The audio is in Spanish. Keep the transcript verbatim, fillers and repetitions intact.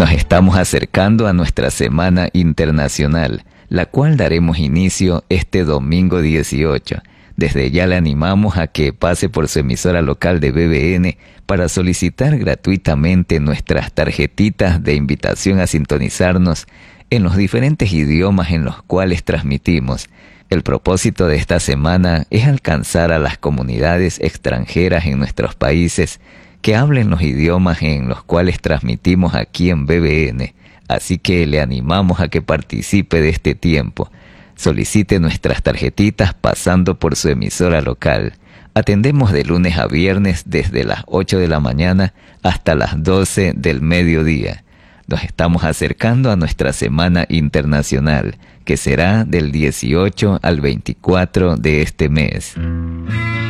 Nos estamos acercando a nuestra Semana Internacional, la cual daremos inicio este domingo dieciocho. Desde ya le animamos a que pase por su emisora local de B B N para solicitar gratuitamente nuestras tarjetitas de invitación a sintonizarnos en los diferentes idiomas en los cuales transmitimos. El propósito de esta semana es alcanzar a las comunidades extranjeras en nuestros países que hablen los idiomas en los cuales transmitimos aquí en B B N. Así que le animamos a que participe de este tiempo. Solicite nuestras tarjetitas pasando por su emisora local. Atendemos de lunes a viernes desde las ocho de la mañana hasta las doce del mediodía. Nos estamos acercando a nuestra Semana Internacional, que será del dieciocho al veinticuatro de este mes.